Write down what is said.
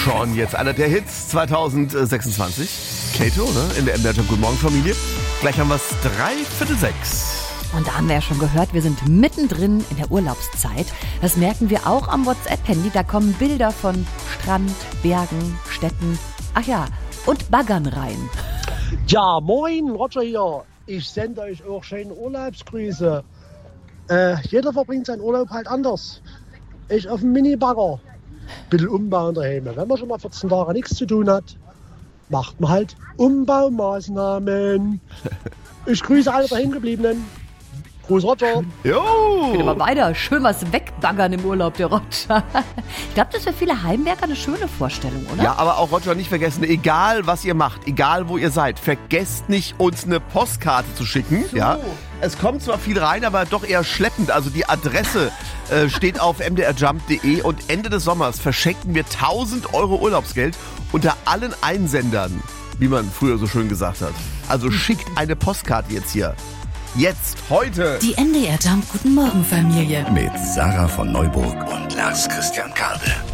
schon jetzt einer der Hits 2026. Kato, ne? In der MDR Jump Guten Morgen Familie. Gleich haben wir es 5:45. Und da haben wir ja schon gehört, wir sind mittendrin in der Urlaubszeit. Das merken wir auch am WhatsApp-Handy. Da kommen Bilder von Strand, Bergen, Städten, ach ja, und Baggern rein. Ja, moin, Roger hier. Ich sende euch auch schöne Urlaubsgrüße. Jeder verbringt seinen Urlaub halt anders. Ich auf dem Minibagger. Bisschen umbauen daheim. Wenn man schon mal 14 Tage nichts zu tun hat, macht man halt Umbaumaßnahmen. Ich grüße alle daheimgebliebenen. Gruß Roger. Jo! Geht aber weiter. Schön was wegbaggern im Urlaub, der Roger. Ich glaube, das ist für viele Heimwerker eine schöne Vorstellung, oder? Ja, aber auch Roger nicht vergessen, egal was ihr macht, egal wo ihr seid, vergesst nicht, uns eine Postkarte zu schicken. So. Ja. Es kommt zwar viel rein, aber doch eher schleppend. Also die Adresse steht auf mdrjump.de und Ende des Sommers verschenken wir 1.000 Euro Urlaubsgeld unter allen Einsendern, wie man früher so schön gesagt hat. Also schickt eine Postkarte jetzt hier. Jetzt, heute. Die MDR Jump Guten Morgen Familie. Mit Sarah von Neuburg und Lars Christian Kade.